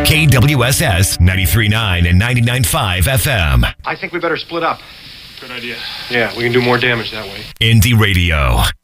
KWSS 93.9 and 99.5 FM. I think we better split up. Good idea. Yeah, we can do more damage that way. Indie Radio.